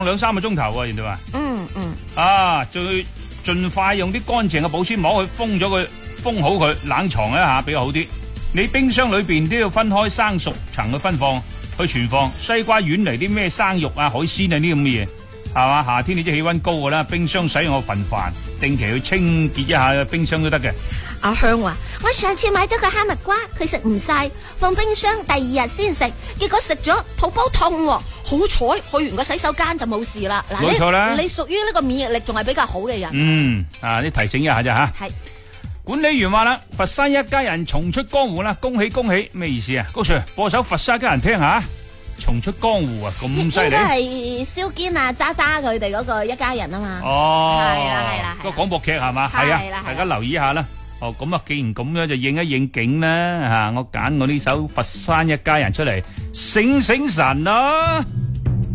2-3個鐘頭啊，原來話。 嗯。 仲要盡快用啲乾淨嘅保鮮膜去封好佢，冷藏一下比較好啲。你冰箱裏邊都要分開生熟層去分放，去存放。西瓜遠離啲咩生肉啊、海鮮啊呢咁嘅嘢，係嘛？夏天你知氣溫高噶啦，冰箱使用頻繁，定期去清潔一下冰箱都得嘅。 阿香話：我上次買咗個哈密瓜，佢食唔晒，放冰箱第2日先食，結果食咗肚煲痛，好彩去完個洗手間就冇事啦。嗱， 冇錯啦， 你屬於呢個免疫力仲係比較好嘅人。 你提醒一下啫吓。 係。 管理員話啦，佛山一家人重出江湖啦，恭喜恭喜！咩意思啊？高 Sir 播首佛山一家人聽下。重出江湖啊，咁犀利！ 應該係蕭堅啊、渣渣佢哋嗰個一家人啊嘛。 哦， 係啦， 個廣播劇係嘛？係啊，大家留意下啦。咁啊，既然咁樣就應一應景啦吓，我揀我呢首佛山一家人出嚟，醒醒神啊！